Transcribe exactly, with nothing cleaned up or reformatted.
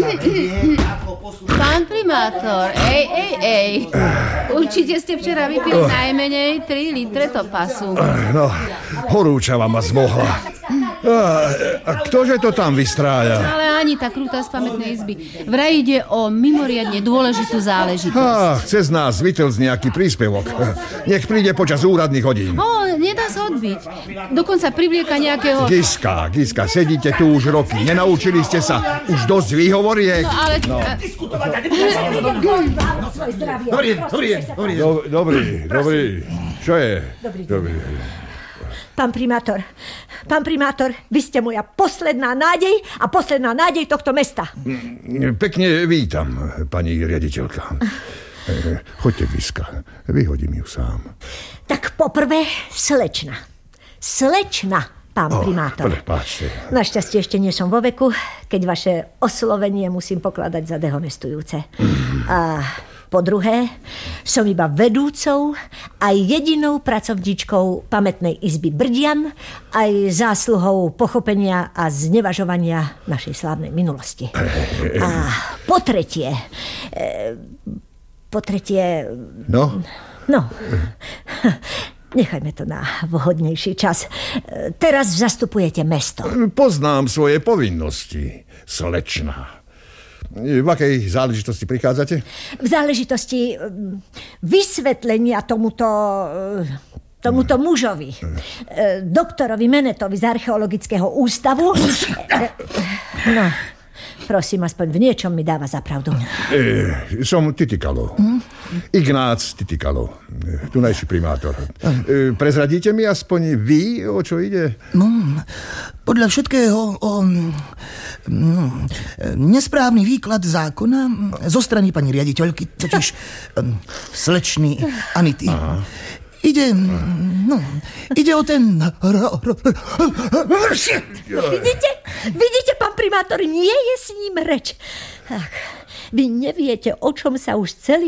Pán primátor, ej, ej, ej. Určite ste včera vypili najmenej tri litre topasu. No, horúčava ma zmohla. A, a ktože to tam vystrája? Ale ani tá krúta z pamätnej izby. Vraj ide o mimoriadne dôležitú záležitosť. Á, chce z nás vytlc nejaký príspevok. Nech príde počas úradných hodín. Ó, nedá sa odbiť. Dokonca privlieka nejakého... Giska, Giska, sedíte tu už roky. Nenaučili ste sa už dosť výhovoriek? No, ale... No. Dobrý, dobrý, dobrý. Dobrý, dobrý. Čo je? Dobrý. Dobrý. Pán primátor, pán primátor, vy ste moja posledná nádej a posledná nádej tohto mesta. Pekne vítam, pani riaditeľka. Choďte, Giska, vyhodím ju sám. Tak poprvé, slečna. Slečna, pán Oh, primátor. prepáčte. Našťastie ešte nie som vo veku, keď vaše oslovenie musím pokladať za dehonestujúce. A po druhé, som iba vedúcou aj jedinou pracovníčkou pamätnej izby Brdian, aj zásluhou pochopenia a znevažovania našej slávnej minulosti. A po tretie... Po tretie... No? No... Nechajme to na vhodnejší čas. Teraz zastupujete mesto. Poznám svoje povinnosti, slečna. V akej záležitosti prichádzate? V záležitosti vysvetlenia tomuto... tomuto mužovi, doktorovi Menetovi z archeologického ústavu. No, prosím, aspoň v niečom mi dáva za pravdu. E, som Titikalo. Hm? Ignác Titikalo, tunajší primátor. E, prezradíte mi aspoň vy, o čo ide? No, podľa všetkého o no, nesprávny výklad zákona zo strany pani riaditeľky, totiž um, slečny Anity. Aha. Ide, no, ide o ten... Vidíte? Vidíte, pán primátor, nie je s ním reč. Ach, vy neviete, o čom sa už celý